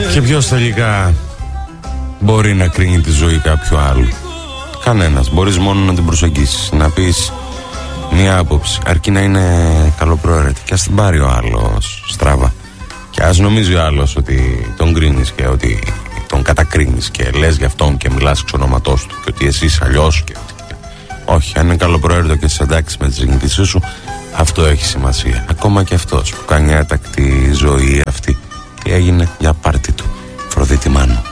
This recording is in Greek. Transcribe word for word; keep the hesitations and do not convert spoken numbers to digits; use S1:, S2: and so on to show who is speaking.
S1: Και ποιος τελικά μπορεί να κρίνει τη ζωή κάποιου άλλου? Κανένας. Μπορείς μόνο να την προσεγγίσεις, να πεις μία άποψη, αρκεί να είναι καλοπροαίρετη. Και ας την πάρει ο άλλος στραβά. Και ας νομίζει ο άλλος ότι τον κρίνεις και ότι τον κατακρίνεις και λες για αυτόν και μιλάς εξ ονόματός του και ότι εσύ είσαι αλλιώς και... Όχι, αν είναι καλοπροαίρετο και σε εντάξει με τη συγκίνησή σου, αυτό έχει σημασία. Ακόμα και αυτός που κάνει άτακτη ζωή αυτή, τι έγινε, για πάρτι του. Φροντίτη Μάνου.